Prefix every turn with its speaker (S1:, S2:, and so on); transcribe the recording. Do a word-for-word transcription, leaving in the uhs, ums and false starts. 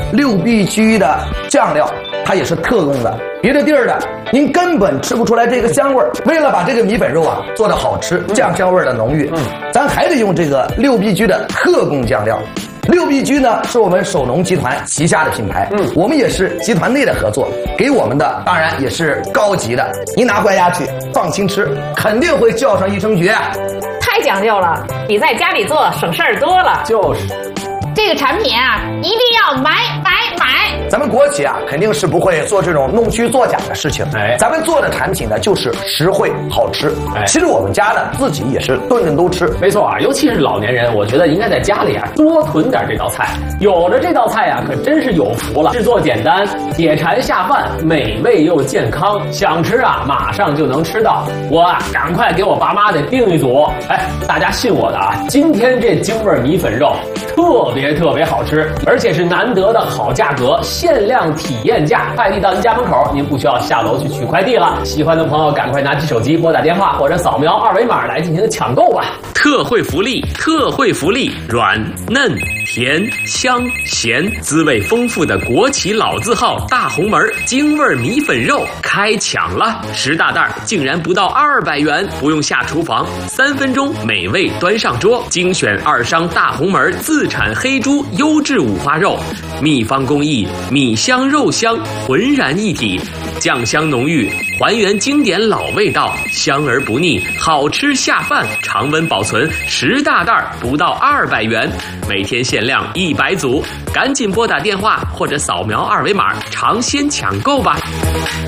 S1: 六必居的酱料，它也是特供的，别的地儿的您根本吃不出来这个香味儿。为了把这个米粉肉啊做得好吃，酱香味儿的浓郁，嗯，咱还得用这个六必居的特供酱料。六必居呢是我们首农集团旗下的品牌，嗯，我们也是集团内的合作，给我们的当然也是高级的，您拿回家去放心吃，肯定会叫上一声绝啊！
S2: 太讲究了，比在家里做省事儿多了。
S3: 就是。
S2: 这个产品啊，一定要买买买！
S1: 咱们国企啊，肯定是不会做这种弄虚作假的事情。哎，咱们做的产品呢，就是实惠好吃。哎，其实我们家呢，自己也是顿顿都吃。
S3: 没错啊，尤其是老年人，我觉得应该在家里啊多囤点这道菜。有了这道菜啊，可真是有福了。制作简单，解馋下饭，美味又健康，想吃啊，马上就能吃到。我啊，赶快给我爸妈得订一组。哎，大家信我的啊，今天这京味米粉肉特别。特别好吃，而且是难得的好价格，限量体验价，快递到您家门口，您不需要下楼去取快递了。喜欢的朋友赶快拿起手机拨打电话或者扫描二维码来进行抢购吧。
S4: 特惠福利，特惠福利，软嫩甜香咸，滋味丰富的国企老字号大红门京味米粉肉开抢了，十大袋竟然不到二百元，不用下厨房，三分钟美味端上桌。精选二商大红门自产黑猪优质五花肉，秘方工艺，米香肉香浑然一体，酱香浓郁，还原经典老味道，香而不腻，好吃下饭，常温保存，十大袋不到二百元，每天限量一百组，赶紧拨打电话或者扫描二维码尝鲜抢购吧。